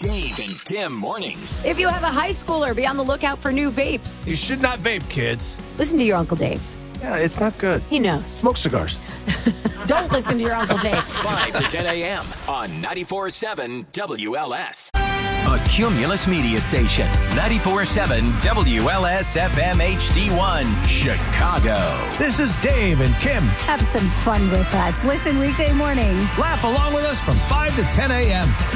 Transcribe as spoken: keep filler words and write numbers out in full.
Dave and Tim mornings. If you have a high schooler, be on the lookout for new vapes. You should not vape, kids. Listen to your Uncle Dave. Yeah, it's not good. He knows. Smoke cigars. Don't listen to your Uncle Dave. five to ten a.m. on ninety-four point seven W L S. A Cumulus Media Station, ninety-four point seven W L S F M H D one, Chicago. This is Dave and Kim. Have some fun with us. Listen weekday mornings. Laugh along with us from five to ten a.m.